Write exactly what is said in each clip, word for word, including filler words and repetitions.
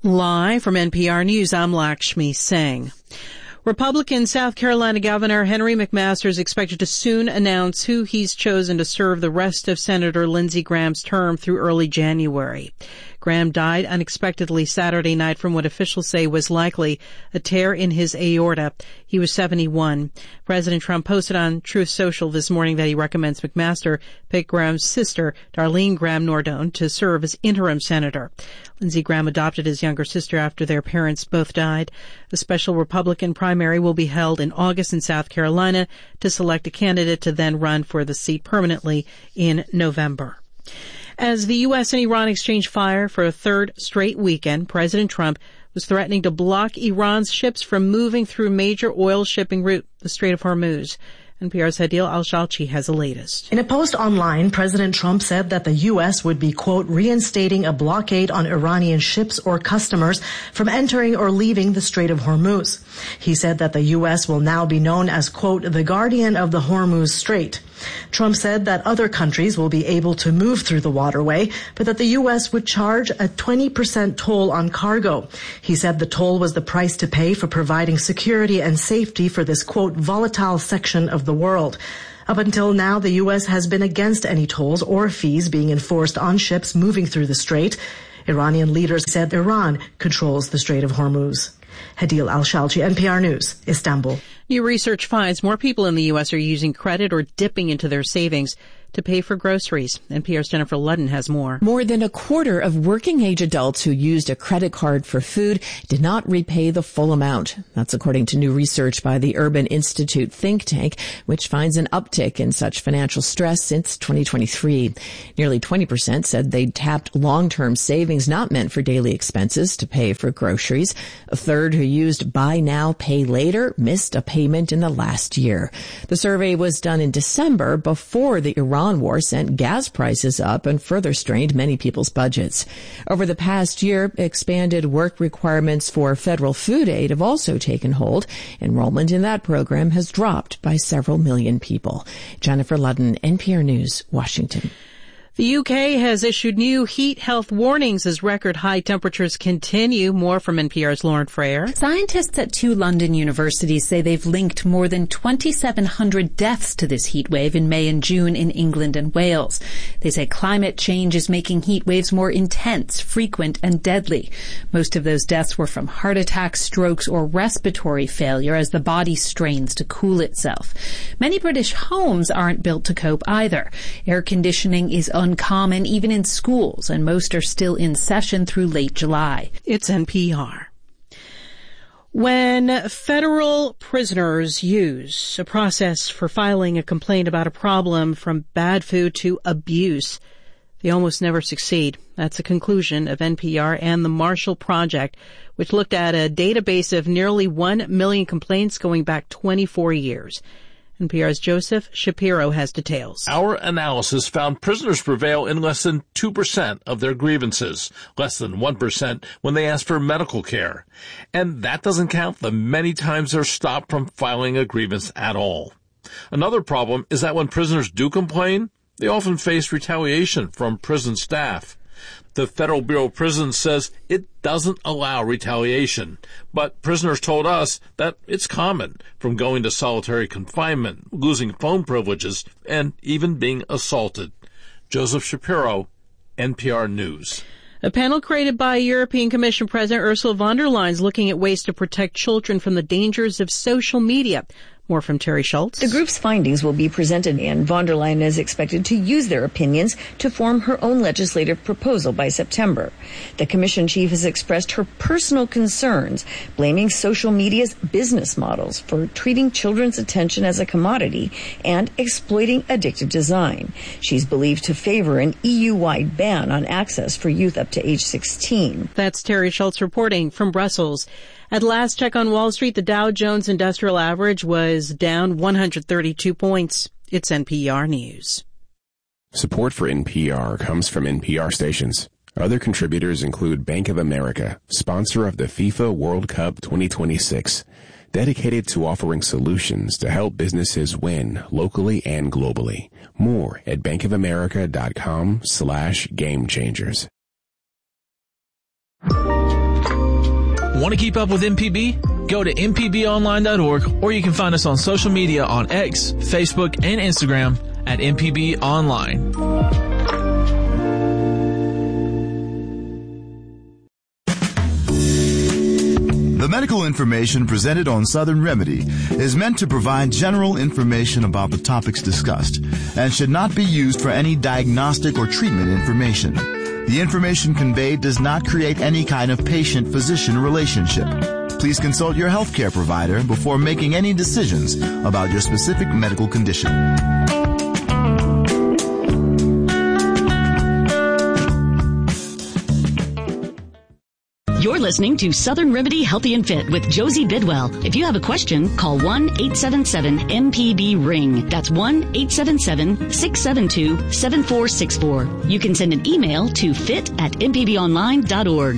Live from N P R News, I'm Lakshmi Singh. Republican South Carolina Governor Henry McMaster is expected to soon announce who he's chosen to serve the rest of Senator Lindsey Graham's term through early January. Graham died unexpectedly Saturday night from what officials say was likely a tear in his aorta. He was seventy-one. President Trump posted on Truth Social this morning that he recommends McMaster pick Graham's sister, Darlene Graham Nordone, to serve as interim senator. Lindsey Graham adopted his younger sister after their parents both died. A special Republican primary will be held in August in South Carolina to select a candidate to then run for the seat permanently in November. As the U S and Iran exchanged fire for a third straight weekend, President Trump was threatening to block Iran's ships from moving through major oil shipping route, the Strait of Hormuz. N P R's Hadil Al-Shalchi has the latest. In a post online, President Trump said that the U S would be, quote, reinstating a blockade on Iranian ships or customers from entering or leaving the Strait of Hormuz. He said that the U S will now be known as, quote, the guardian of the Hormuz Strait. Trump said that other countries will be able to move through the waterway, but that the U S would charge a twenty percent toll on cargo. He said the toll was the price to pay for providing security and safety for this, quote, volatile section of the world. Up until now, the U S has been against any tolls or fees being enforced on ships moving through the strait. Iranian leaders said Iran controls the Strait of Hormuz. Hadil Al-Shalchi, N P R News, Istanbul. New research finds more people in the U S are using credit or dipping into their savings to pay for groceries. N P R's Jennifer Ludden has more. More than a quarter of working-age adults who used a credit card for food did not repay the full amount. That's according to new research by the Urban Institute think tank, which finds an uptick in such financial stress since twenty twenty-three. Nearly twenty percent said they'd tapped long-term savings not meant for daily expenses to pay for groceries. A third who used buy now, pay later missed a payment in the last year. The survey was done in December before the Iran war sent gas prices up and further strained many people's budgets. Over the past year, expanded work requirements for federal food aid have also taken hold. Enrollment in that program has dropped by several million people. Jennifer Ludden, N P R News, Washington. The U K has issued new heat health warnings as record high temperatures continue. More from N P R's Lauren Freyer. Scientists at two London universities say they've linked more than twenty-seven hundred deaths to this heat wave in May and June in England and Wales. They say climate change is making heat waves more intense, frequent, and deadly. Most of those deaths were from heart attacks, strokes, or respiratory failure as the body strains to cool itself. Many British homes aren't built to cope either. Air conditioning is uncommon even in schools, and most are still in session through late July. It's N P R. When federal prisoners use a process for filing a complaint about a problem from bad food to abuse, they almost never succeed. That's the conclusion of N P R and the Marshall Project, which looked at a database of nearly one million complaints going back twenty-four years. N P R's Joseph Shapiro has details. Our analysis found prisoners prevail in less than two percent of their grievances, less than one percent when they ask for medical care. And that doesn't count the many times they're stopped from filing a grievance at all. Another problem is that when prisoners do complain, they often face retaliation from prison staff. The Federal Bureau of Prisons says it doesn't allow retaliation, but prisoners told us that it's common, from going to solitary confinement, losing phone privileges, and even being assaulted. Joseph Shapiro, N P R News. A panel created by European Commission President Ursula von der Leyen is looking at ways to protect children from the dangers of social media. More from Terry Schultz. The group's findings will be presented, and von der Leyen is expected to use their opinions to form her own legislative proposal by September. The commission chief has expressed her personal concerns, blaming social media's business models for treating children's attention as a commodity and exploiting addictive design. She's believed to favor an E U-wide ban on access for youth up to age sixteen. That's Terry Schultz reporting from Brussels. At last check on Wall Street, the Dow Jones Industrial Average was down one hundred thirty-two points. It's N P R News. Support for N P R comes from N P R stations. Other contributors include Bank of America, sponsor of the FIFA World Cup twenty twenty-six, dedicated to offering solutions to help businesses win locally and globally. More at bankofamerica.com slash game changers. Want to keep up with M P B? Go to m p b online dot org, or you can find us on social media on X, Facebook, and Instagram at M P B Online. The medical information presented on Southern Remedy is meant to provide general information about the topics discussed and should not be used for any diagnostic or treatment information. The information conveyed does not create any kind of patient-physician relationship. Please consult your healthcare provider before making any decisions about your specific medical condition. You're listening to Southern Remedy Healthy and Fit with Josie Bidwell. If you have a question, call one eight seven seven M P B ring. That's one eight seven seven six seven two seven four six four. You can send an email to fit at m p b online dot org.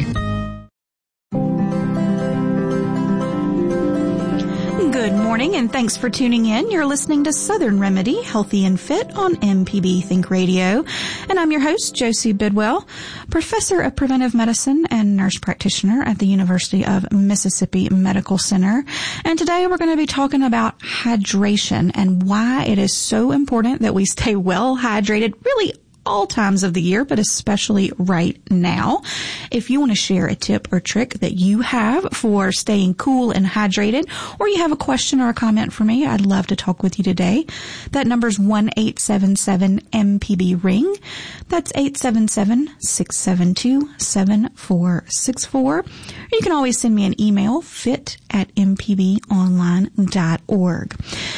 Good morning, and thanks for tuning in. You're listening to Southern Remedy Healthy and Fit on M P B Think Radio, and I'm your host, Josie Bidwell, professor of preventive medicine and nurse practitioner at the University of Mississippi Medical Center. And today we're going to be talking about hydration and why it is so important that we stay well hydrated, really all times of the year, but especially right now. If you want to share a tip or trick that you have for staying cool and hydrated, or you have a question or a comment for me, I'd love to talk with you today. That number's one eight seven seven M P B ring. That's eight seven seven six seven two seven four six four. You can always send me an email, fit at m p b online dot org.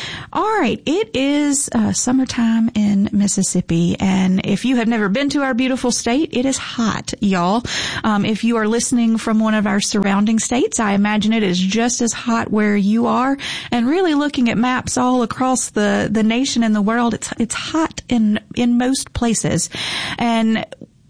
All right, it is uh, summertime in Mississippi, and if you have never been to our beautiful state, it is hot, y'all. Um, if you are listening from one of our surrounding states, I imagine it is just as hot where you are. And really, looking at maps all across the the nation and the world, it's it's hot in in most places, and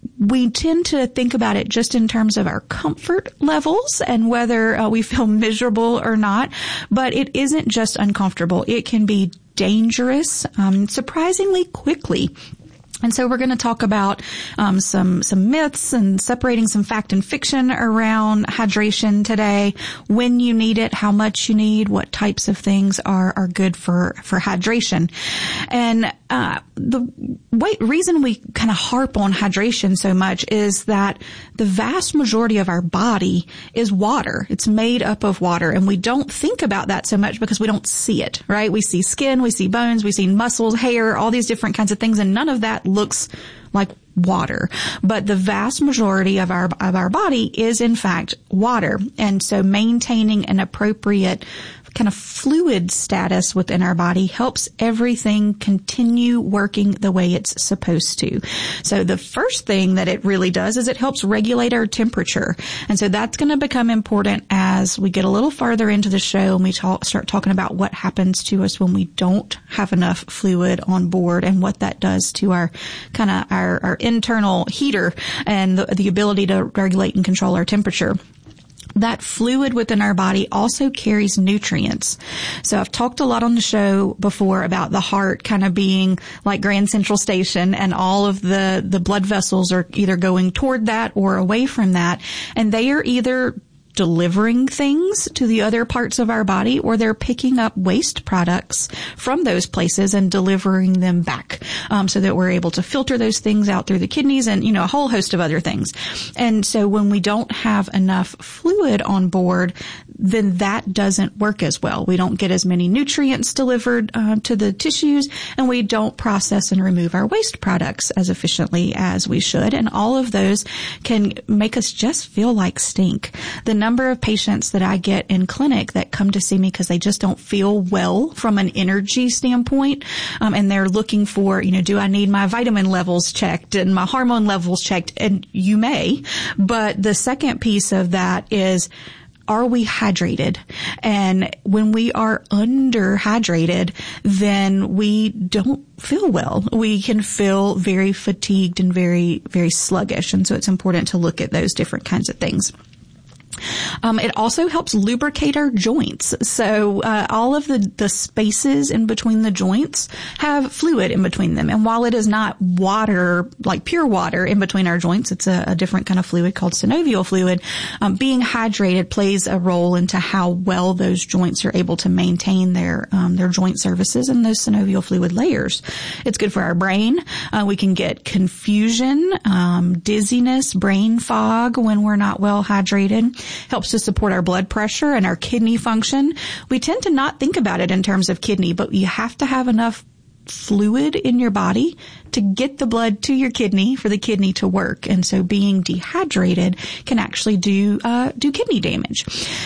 we tend to think about it just in terms of our comfort levels and whether uh, we feel miserable or not. But it isn't just uncomfortable. It can be dangerous, um, surprisingly quickly. And so we're going to talk about um, some some myths and separating some fact and fiction around hydration today, when you need it, how much you need, what types of things are are good for for hydration. And uh the way, reason we kind of harp on hydration so much is that the vast majority of our body is water. It's made up of water, and we don't think about that so much because we don't see it, right? We see skin, we see bones, we see muscles, hair, all these different kinds of things, and none of that looks like water. But the vast majority of our of our body is in fact water. And so maintaining an appropriate kind of fluid status within our body helps everything continue working the way it's supposed to. So the first thing that it really does is it helps regulate our temperature. And so that's going to become important as we get a little farther into the show and we talk, start talking about what happens to us when we don't have enough fluid on board and what that does to our kind of our, our internal heater and the, the ability to regulate and control our temperature. That fluid within our body also carries nutrients. So I've talked a lot on the show before about the heart kind of being like Grand Central Station, and all of the, the blood vessels are either going toward that or away from that. And they are either delivering things to the other parts of our body, or they're picking up waste products from those places and delivering them back, um, so that we're able to filter those things out through the kidneys and, you know, a whole host of other things. And so when we don't have enough fluid on board, then that doesn't work as well. We don't get as many nutrients delivered uh, to the tissues, and we don't process and remove our waste products as efficiently as we should. And all of those can make us just feel like stink. The number of patients that I get in clinic that come to see me because they just don't feel well from an energy standpoint, um, and they're looking for, you know, do I need my vitamin levels checked and my hormone levels checked? And you may, but the second piece of that is, are we hydrated? And when we are underhydrated, then we don't feel well. We can feel very fatigued and very, very sluggish. And so it's important to look at those different kinds of things. Um, it also helps lubricate our joints. So uh, all of the, the spaces in between the joints have fluid in between them. And while it is not water, like pure water in between our joints, it's a, a different kind of fluid called synovial fluid. Um, being hydrated plays a role into how well those joints are able to maintain their um, their joint surfaces and those synovial fluid layers. It's good for our brain. Uh, we can get confusion, um, dizziness, brain fog when we're not well hydrated. Helps to support our blood pressure and our kidney function. We tend to not think about it in terms of kidney, but you have to have enough fluid in your body to get the blood to your kidney for the kidney to work. And so being dehydrated can actually do uh do kidney damage.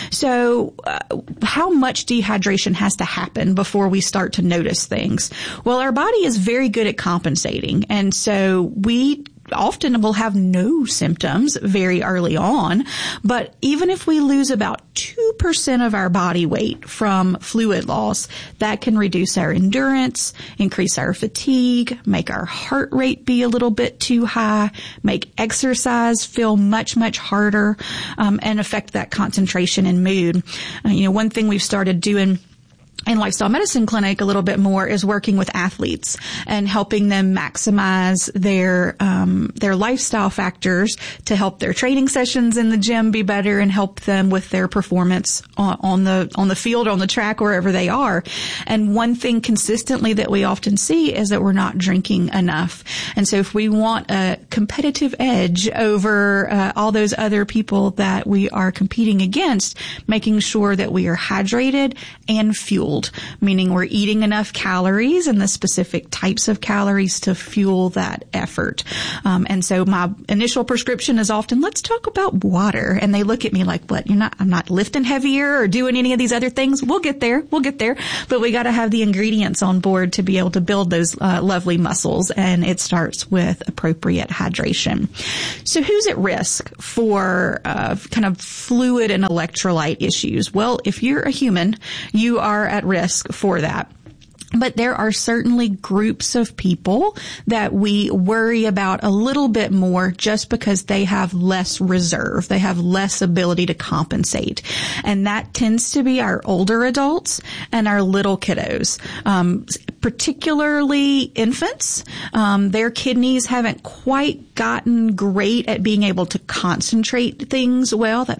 So uh, how much dehydration has to happen before we start to notice things? Well, our body is very good at compensating. And so we often will have no symptoms very early on, but even if we lose about two percent of our body weight from fluid loss, that can reduce our endurance, increase our fatigue, make our heart rate be a little bit too high, make exercise feel much, much harder, um, and affect that concentration and mood. Uh, you know, one thing we've started doing in Lifestyle Medicine Clinic a little bit more is working with athletes and helping them maximize their um their lifestyle factors to help their training sessions in the gym be better and help them with their performance on, on the on the field, on the track, wherever they are. And one thing consistently that we often see is that we're not drinking enough. And so if we want a competitive edge over uh, all those other people that we are competing against, making sure that we are hydrated and fueled, meaning we're eating enough calories and the specific types of calories to fuel that effort. Um, and so my initial prescription is often, let's talk about water. And they look at me like, what? You're not, I'm not lifting heavier or doing any of these other things. We'll get there. We'll get there. But we got to have the ingredients on board to be able to build those uh, lovely muscles. And it starts with appropriate hydration. So who's at risk for uh, kind of fluid and electrolyte issues? Well, if you're a human, you are at risk for that. But there are certainly groups of people that we worry about a little bit more just because they have less reserve. They have less ability to compensate. And that tends to be our older adults and our little kiddos, um, particularly infants. Um, their kidneys haven't quite gotten great at being able to concentrate things well. That